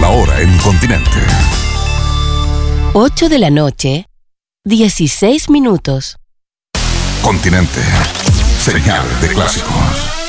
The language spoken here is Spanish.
La hora en Continente. 8 de la noche, 16 minutos. Continente. Señal de clásicos.